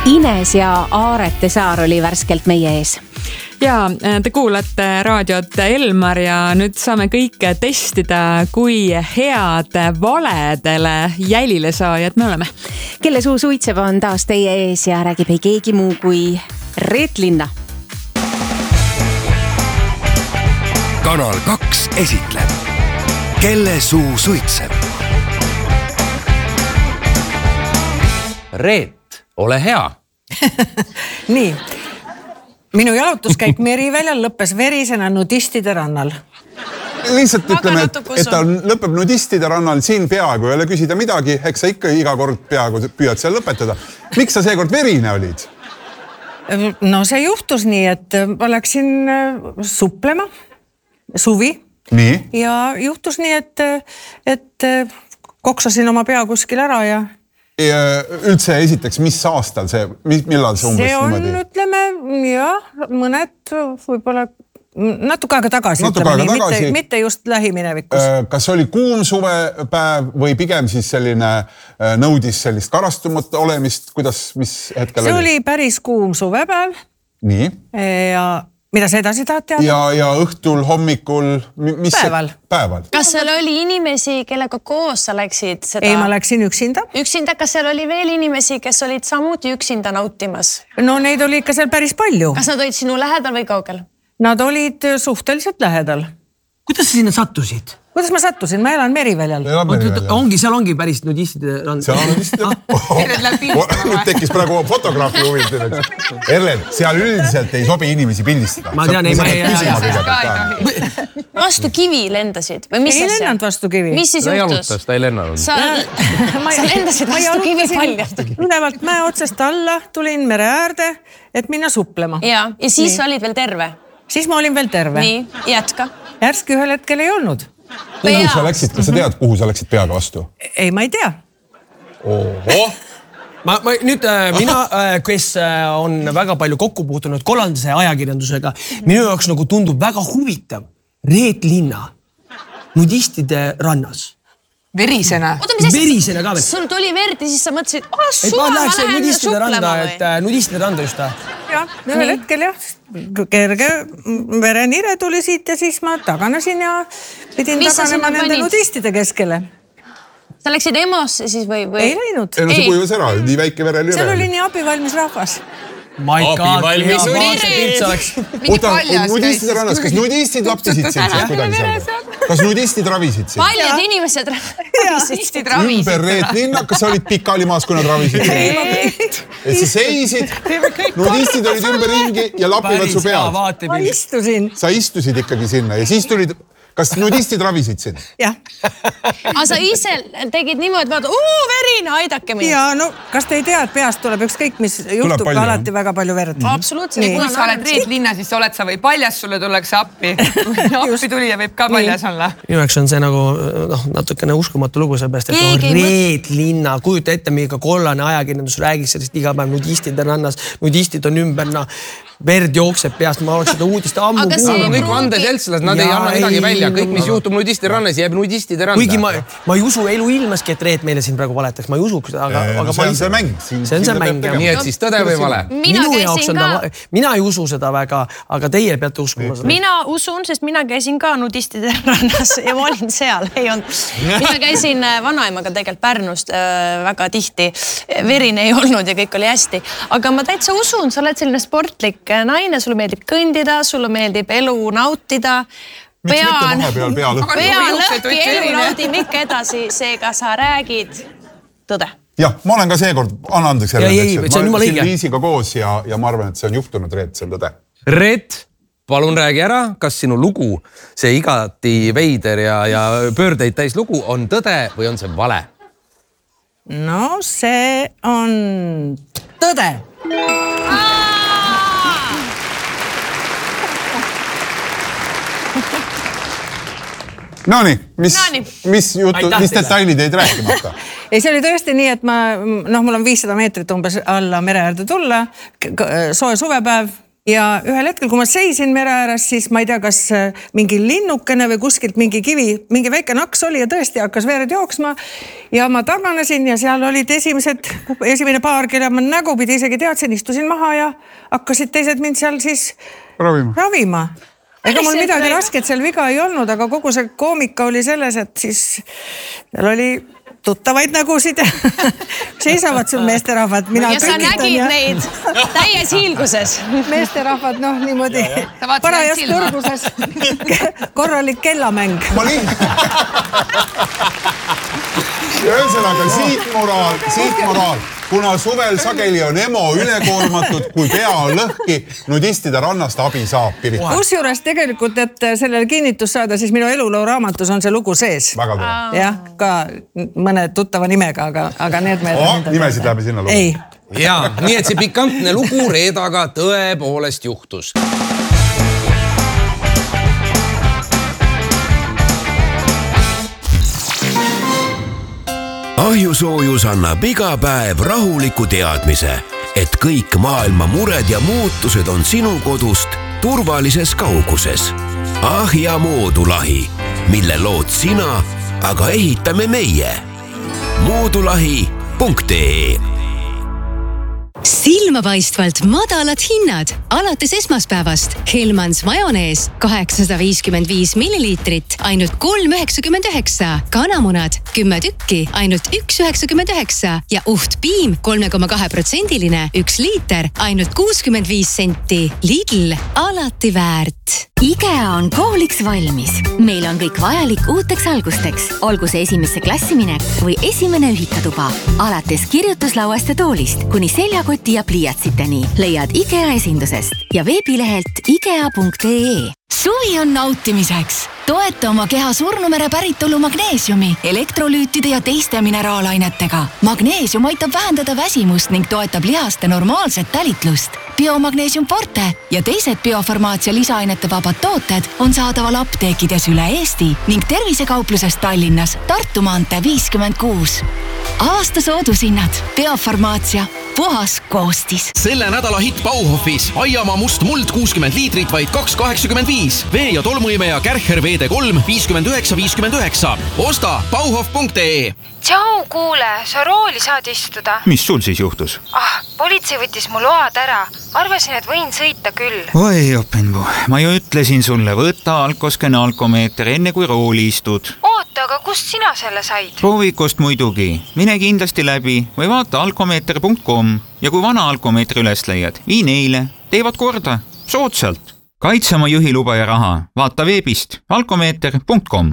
Ines ja Aarete Saar oli värskelt meie ees. Ja te kuulate raadiot Elmar ja nüüd saame kõike testida, kui head valedele jälile saajad me oleme. Kelle suu suitseb on taas teie ees ja räägib ei keegi muu kui Reet Linna. Kanal 2 esitleb Kelle suu suitseb. Reet, ole hea. Nii, minu jalutuskäik Meriväljal lõppes verisena nudistide rannal. Lihtsalt ütleme, et ta lõpeb nudistide rannal siin peaaegu ei ole küsida midagi, eks sa ikka iga kord peaaegu püüad seal lõpetada. Miks sa seekord verine olid? No see juhtus nii, et ma läksin suplema suvi. Nii? Ja juhtus nii, et koksasin oma pea kuskil ära ja üldse esiteks, mis aastal see, millal see umbes niimoodi? See on, ütleme, jah, mõned võib-olla natuke aega tagasi, mitte just lähiminevikus. Kas oli kuum suvepäev või pigem siis selline nõudis sellist karastumat olemist, kuidas, mis hetkel see oli päris kuum suvepäev. Nii. Ja mida sa edasi tahad teada? Ja õhtul, hommikul, mis päeval? Kas seal oli inimesi, kellega koos sa läksid seda? Ei, ma läksin üksinda. Üksinda, kas seal oli veel inimesi, kes olid samuti üksinda nautimas? No neid oli ikka seal päris palju. Kas nad olid sinu lähedal või kaugel? Nad olid suhteliselt lähedal. Kuidas sa sinna sattusid? Kuidas ma sattusin? Ma elan Meriväljal. Seal ongi päris nudistide rand. Seal on nudistide. Nüüd tekkis praegu fotograafi huvilt. Erlen, seal üldiselt ei sobi inimesi pildistada. Ma tean, vastu kivi lendasid? Või mis ei lennanud vastu kivi. Mis siis juhtus? Ta ei lennanud. Sa lendasid vastu kivi paljast. Ülevalt mäe otsest alla tulin mere äärde, et minna suplema. Ja siis olid veel terve? Siis ma olin veel terve. Nii, jätka. Järski ühel hetkel ei olnud. Kuhu sa läksid? Kas sa tead, kuhu sa läksid peaga vastu? Ei, ma ei tea. Oho! Nüüd mina, kes on väga palju kokku puutunud kollandise ajakirjandusega, minu jaoks nagu tundub väga huvitav Reet Linna nudistide rannas. Verisena? Verisena ka veel. Sul tuli verd ja siis sa mõtlesid, suva, ma lähen nudistide suplema randa, või? et nudistide randa just ta. Jah, ühel hetkel jah, kerge verenire tuli siit ja siis ma taganesin ja pidin taganema nende nudistide keskele. Sa läksid EMO-sse siis või? Ei läinud. No see kujus ära, nii väike verelire. Seal oli nii abivalmis rahvas. Abivalmis Oota, nudistide rannas, kas nudistid laptisid sind siis kuidagi seal? Kas nudistid ravisid sind? Paljad inimesed ravisid. Ümber Reet Linna, kas sa olid pikalimaas, kui nad ravisid? Et sa seisid, nudistid olid ümber ringi ja lapivad su pead. Ma istusin. Sa istusid ikkagi sinna ja siis tulid... Kas nudistid ravisid sind? Jah. Aga sa ise tegid niimoodi, vaata, verine, aidake mind. Ja no, kas te ei tea, et peast tuleb ükskõik, mis juhtub ka alati väga palju verd? Absoluutselt. Kui sa oled Reet Linna, siis oled sa või paljas, sulle tullakse appi. Appi tulija võib ka paljas olla. Minu jaoks on see nagu natukene uskumatu lugu seepärast, et Reet Linna, kujuta ette, miga kollane ajakirjandus räägiks sellest iga päev nudistide rannas, nudistid on ümber, verd jookseb peast, ma oleks seda uudist ammu kuulnud. Kõik vandeseltsilased, nad ei anna midagi välja. Kõik, mis juhtub nudistide rannas, jääb nudistide randa. Kuigi ma ei usu elu ilmaski, et Reet meile siin praegu valetaks. Ma ei usuks seda, aga see on see mäng. See on see mäng. Nii et siis tõde või vale? Mina ei usu seda väga, aga teie peate uskuma seda. Mina usun, sest mina käisin ka nudistide rannas ja ma olin seal. Mina käisin vanaemaga tegelikult Pärnust väga tihti. Verine ei olnud ja kõik oli hästi. Aga ma täitsa usun, sa oled selline sportlik naine, sulle meeldib kõndida, sulle meeldib elu nautida. Pea lõhki, elu naudib ikka edasi, seega sa räägid tõde. Jah, ma olen ka seekord, anna andeks jälle. Ma siin Liisiga koos ja ma arvan, et see on juhtunud, Reet, see on tõde. Reet, palun räägi ära, kas sinu lugu, see igati veider ja pöördeid täis lugu on tõde või on see vale? No, see on tõde. Nonii, mis detailid jäid rääkimata? Ei, see oli tõesti nii, et mul on 500 meetrit umbes alla mere äärde tulla, soe suvepäev, ja ühel hetkel, kui ma seisin mere ääres, siis ma ei tea, kas mingi linnukene või kuskilt mingi kivi, mingi väike naks oli ja tõesti hakkas verd jooksma ja ma taganesin ja seal olid esimene paar, kelle ma nägupidi isegi teadsin, istusin maha ja hakkasid teised mind seal siis ravima. Ega mul midagi rasket seal viga ei olnud, aga kogu see koomika oli selles, et siis seal oli tuttavaid nägusid ja seisavad sul meesterahvad. Ja sa nägid neid täies hiilguses. Meesterahvad, niimoodi parajas kõrguses. Korralik kellamäng. Ühesõnaga, siit moraal. Kuna suvel sageli on emo ülekoormatud, kui pea on lõhki, nudistide rannast abi saab. Kusjuures tegelikult, et sellele kinnitus saada, siis minu eluloo raamatus on see lugu sees. Väga tore. Jah, ka mõne tuttava nimega, aga need nimesid läheme sinna lugu. Ei. Ja, nii et see pikantne lugu Reedaga tõepoolest juhtus. Ahjusoojus annab iga päev rahuliku teadmise, et kõik maailma mured ja muutused on sinu kodust turvalises kauguses. Ahja Moodulahi, mille lood sina, aga ehitame meie. Moodulahi.ee Silmapaistvalt madalad hinnad alates esmaspäevast. Hellmans majonees 855 milliliitrit, ainult 3,99. Kanamunad 10 tükki, ainult 1,99. Ja uhtpiim 3,2%, 1 liiter, ainult 65 senti. Lidl, alati väärt. IKEA on kooliks valmis. Meil on kõik vajalik uuteks algusteks. Olgu see esimesse klassiminek või esimene ühikatuba. Alates kirjutuslauast ja toolist kuni seljakoti ja pliiatsiteni leiad IKEA esindusest ja veebilehelt ikea.ee. Suvi on nautimiseks. Toeta oma keha surnumere päritolu magneesiumi, elektrolüütide ja teiste mineraalainetega. Magneesium aitab vähendada väsimust ning toetab lihaste normaalset tälitlust. Biomagneesium Forte ja teised biofarmaatsia lisaainete vabad tooted on saadaval apteekides üle Eesti ning tervisekaupluses Tallinnas Tartu maantee 56. Aasta soodushinnad. Biofarmaatsia. Puhas koostis. Selle nädala hitt Bauhofis. Aiamaa must muld 60 liitrit vaid 2,85. Vee- ja tolmuimeja Kärcher VD3 59,59. Osta bauhof.ee. Tšau, kuule, sa rooli saad istuda. Mis sul siis juhtus? Politsei võttis mu load ära. Arvasin, et võin sõita küll. Oi, opingu. Ma ju ütlesin sulle, võta alkoskene alkomeeter enne kui rooli istud. Oota, aga kust sina selle said? Proovikust muidugi. Mine kindlasti läbi või vaata alkomeeter.com ja kui vana alkomeetri üles leiad, vii neile. Teevad korda. Soodsalt. Kaitse oma juhiluba ja raha. Vaata veebist alkomeeter.com.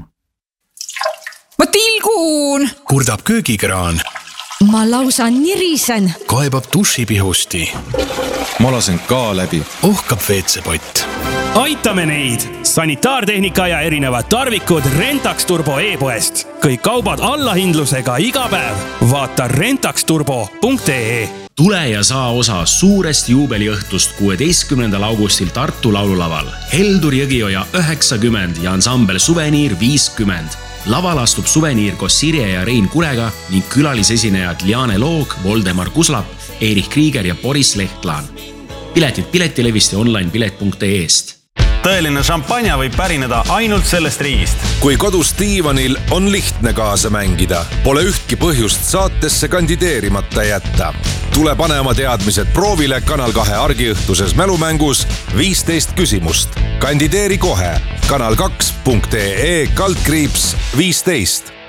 Ma tilgun! Kurdab köögikraan. Ma lausa nirisen. Kaebab dušipihusti. Ma lasen ka läbi. Ohkab veetsepott. Aitame neid! Sanitaartehnika ja erinevad tarvikud Rentax Turbo e-poest. Kõik kaubad allahindlusega iga päev. Vaata rentaxturbo.ee. Tule ja saa osa suurest juubeliõhtust 16. augustil Tartu laululaval. Heldur Jõgioja 90 ja ansambel Suveniir 50. Laval astub Suveniir koos Sirje ja Rein Kurega ning külalisesinejad Liane Loog, Voldemar Kuslap, Erich Krieger ja Boris Lehtlaan. Piletid piletilevist ja onlinepilet.ee-st. Tõeline šampanja võib pärineda ainult sellest riigist. Kui kodus diivanil on lihtne kaasa mängida, pole ühtki põhjust saatesse kandideerimata jätta. Tule pane oma teadmised proovile Kanal 2 argiõhtuses mälumängus 15 küsimust. Kandideeri kohe kanal2.ee/15.